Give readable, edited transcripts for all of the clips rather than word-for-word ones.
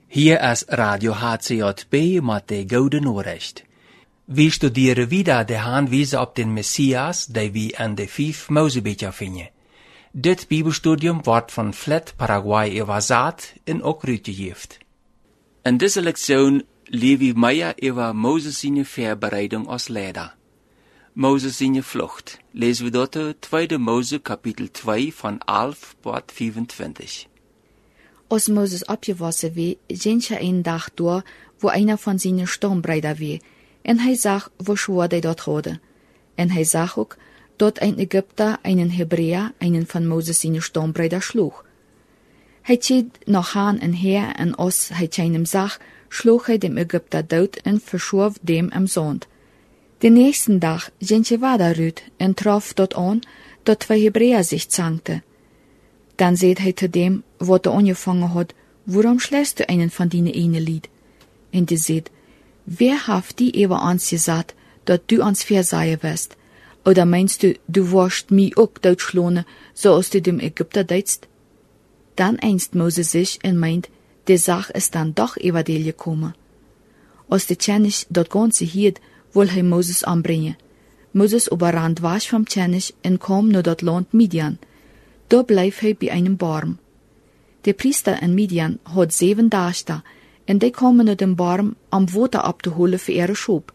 Hier ist Radio HCJB mit der Gute Nachricht. Wir studieren wieder de Hinweise op den Messias, die wir in de 5 Mosebücher finden. Dit Bibelstudium wordt van Flat Paraguay übersetzt en ook uitgegeven. In deze Lektion lezen wir mehr über Moses seine Vorbereitung als Leder. Moses seine Flucht. Lesen wir dort 2. Mose Kapitel 2 von 11 bis 25. Als Moses abgewassen wie, ging er einen Tag door, wo einer von seinen Stammbruidern wie, en hij zag, wo schwor hij dat hadden. En hij zag ook, dat een Ägypter einen Hebräer, einen von Moses seine Stammbruidern sloeg. Hij zieht nach haan en her, en als hij hem zag, sloeg hij dem Ägypter dood en verschof dem am Sand. Den nächsten Tag ging hij weiter uit en trof dort an, dat 2 Hebräer sich zankten. Dan seht hij te dem, wat angefangen had, waarom schlägst du einen von dine ene Lied? En die seht, wer haft die ewer ans gesagt, dat du ans versaien wirst? Oder meinst du warst mi ook doodschlone, so als du dem Ägypter deitst? Dan einst Moses sich en meint, die Sach ist dann doch ewer deel gekommen. Als de Tschennisch dat ganze hielt, will hij Moses anbrengen. Moses oberrand was vom Tschennisch en kam naar dat Land Midian. Da bleef hij bij einem Baum. De Priester in Midian had 7 Dagen, en die kwamen naar dem Baum am Water ab te holen für ihre Schub.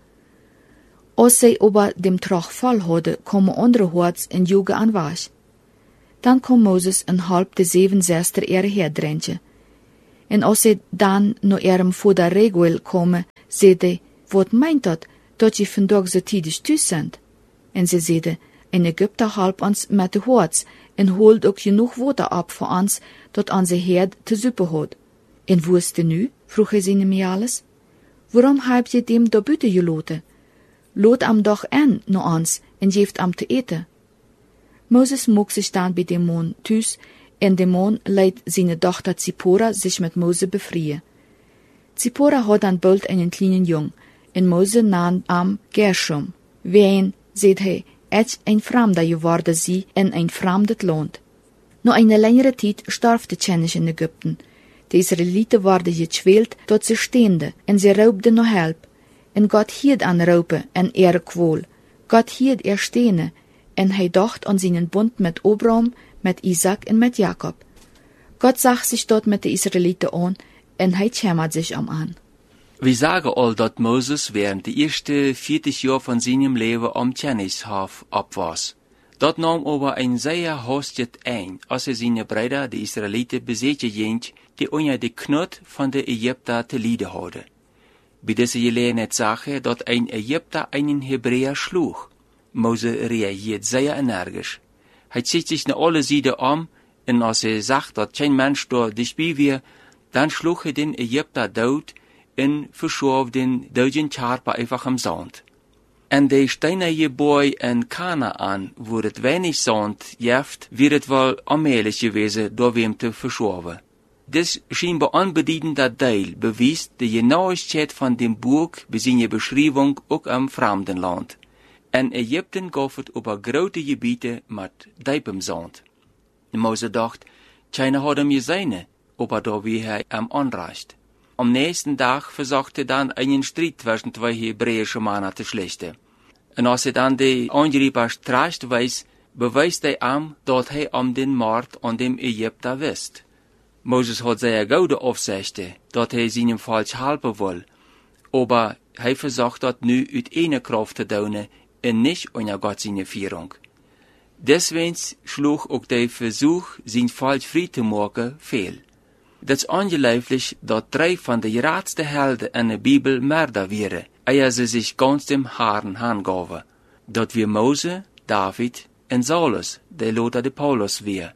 Als zij aber dem Trach voll hadden, kwamen andere Horts en jogen aan was. Dan kwam Moses en halb de 7 Zester ihre herdrentje. En als zij dan naar ihrem Vater Reguel kwamen, zei hij, wat meint dat je vandaag zo tidig thuis sind? En ze zeiden, een Ägypter halb ons met de Horts, en holt ook genoeg water ab voor ons, dat onze herd te suppen had. En wo is de nu? Vroeg hij zijn Miales. Waarom heb je dem da buiten gelaten? Lot am doch an naar ons, en geeft am te eten. Moses mocht zich dan bij de man thuis, en de man leidt zijn dochter Zipora zich met Mose befrieën. Zipora had dan bald einen kleinen jong, en Mose naam am Gershom. Ween, zei hij, ein Fremder geworden sie in ein fremdes Land. Nach einer längeren Zeit starb der Tschennisch in Ägypten. Die Israeliten waren gezwählt, dat sie stehnden, en sie raubden noch Help. En Gott hielt an Raupen en ihre Qual. Gott hielt ihr Stehne, en hij dacht an seinen Bund mit Abraham, mit Isaac en mit Jakob. Gott zag sich dort mit den Israeliten an, en hij schämert sich an. Wir sagen all, dass Moses während die ersten 40 Jahre von seinem Leben am Tschennischhof ab war. Dort nahm aber ein sehr hastig ein, als seine Brüder, die Israeliten, besetzen ging, die unter die Knut von der Ägypter zu leiden hadden. Bei dieser Gelegenheit sage, dass ein Ägypter einen Hebräer schlug. Mose reagiert sehr energisch. Er zieht sich nach alle Seiten um, und als sagt, dass kein Mensch dort dabei war, dann schlug den Ägypter tot, en verschof den duizend Karper einfach am Sand. En de steinige Boy in Kanaan, wo het wenig Sand jeft, wird het wel allmählich gewesen, door wem te verschoven. Dis scheinbar unbedeutender Teil beweist de Genauigkeit von dem Buch bei seiner Beschreibung auch am fremden Land. En Ägypten gaf het über grote Gebiete mit diepem Sand. Mose dacht, keiner hat ihm gesehen, aber da wie er am Anrecht. Am nächsten Tag versuchte dann einen Streit zwischen 2 hebräische Männer zu schlichten. Und als dann die Angreifer straft weiß, beweist er ihm, dass er den Mord an dem Ägypter wisst. Moses hat sehr gute Aufsichten, dass er seinem falsch helfen will, aber er versucht das nu uit eine Kraft zu tun und nicht unter Gott seine Führung. Deswegen schlug auch der Versuch, sein falsch frei zu machen, fehl. Het is ongelooflijk dat 3 van de grootste helden in de Bibel Mörder waren, eer ze zich ganz dem Herrn aangaven. Dat wir Mose, David en Saulus, de later de Paulus weer.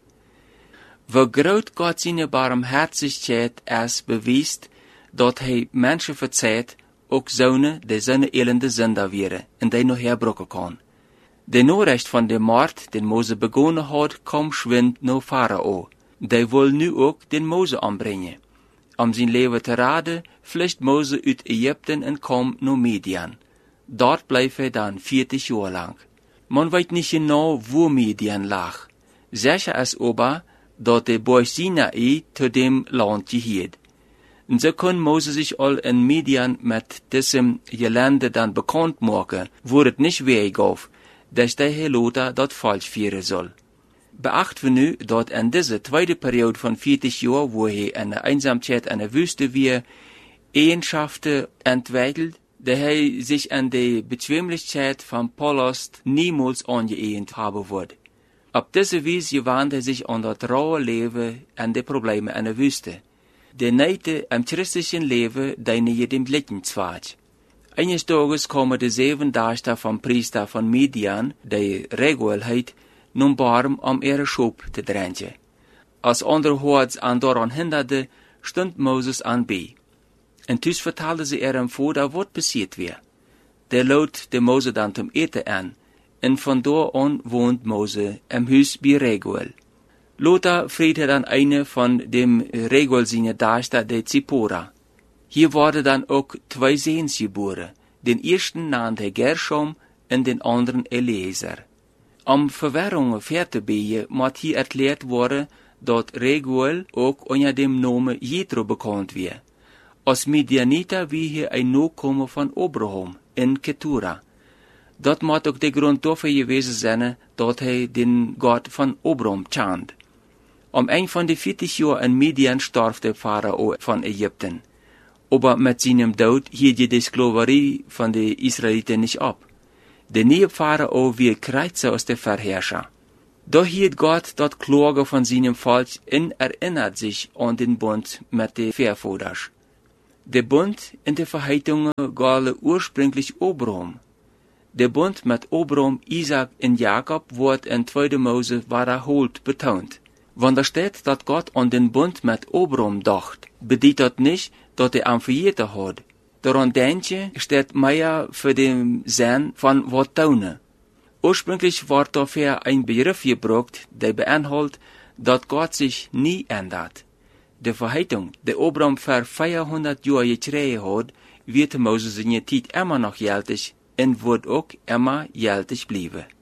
Wie groot Gott seine Barmherzigkeit es beweist, dat hij mensen verzeiht, ook zonen de seine elende Sünder waren, en die nog herbrucken kan. De Nachricht van de moord, den Mose begonnen had, kwam schwind naar Pharao. Die wil nu ook den Mose aanbrengen. Om zijn leven te raden, vlucht Mose uit Egypten en komt naar Midian. Dort bleef hij dan 40 jaar lang. Man weet niet genau, wo Midian lag. Zeker is aber, dat de Boy Sinai te dem Land gehield. Und so kon Moses sich all in Midian mit diesem Gelände dann bekannt machen, wo es nicht weggaf, dass der Herr Lothar dort falsch führen soll. Beachten wir nu, dat in deze tweede periode van 40 jaar, wo hij in de Einsamkeit in der Wüste weer, Eigenschaften entwickelt, die hij sich an die Bequemlichkeit von Palast niemals angeeignet haben wird. Auf diese Weise gewandt hij sich an das raue Leben an die Probleme in der Wüste. Der Neite im christlichen Leben, deine je dem Blicken zwart. Eines Tages kommen die 7 Dachter vom Priester von Midian, die Regelheit, nun barm om ihre Schop te drengen. Als andere hoorts aan daran hinderde, stond Moses aan bij. En dus vertelde ze hem voor wat passiert weer. Der lood de Mose dan zum eten aan, en van daar aan woont Mose im huis bij Reguel. Lothar vriendde dan eine van dem Reguel seine Dachter, de Zipora. Hier worden dan ook 2 Sehens geboren. Den ersten nannte Gershom en den anderen Eliezer. Om Verwirrungen te bieden, moet hier erklärt worden dat Reguel ook onder dem Namen Jethro bekannt wird. Als Midianiter wie hier ein Nachkomme von Abraham in Ketura. Dat moet ook de grond dafür gewesen zijn dat hij den Gott von Abraham tjant. Ein von de 40 Jahren in Midian starb der Pharao von Ägypten. Aber mit seinem Tod hielt die Sklaverei von den Israeliten nicht ab. Der neue Pharao wird Kreuzer aus der Verherrscher. Doch hielt Gott dort Klage von seinem Volk und erinnert sich an den Bund mit den Vorvätern. Der Bund in der Verheißungen galt ursprünglich Abraham. Der Bund mit Abraham, Isaac und Jakob wird in 2. Mose wiederholt betont. Wenn da steht, dass Gott an den Bund mit Abraham dacht, bedeutet das nicht, dass er ihn verjährt hat. Daran denke, steht mehr für den Sinn von wat tun. Ursprünglich war dafür ein Begriff gebraucht, der beinhaltet, dass Gott sich nie ändert. Die Verheißung, die Abraham für 400 Jahre gekriegt hat, wird Moses in der Zeit immer noch gültig und wird auch immer gültig bleiben.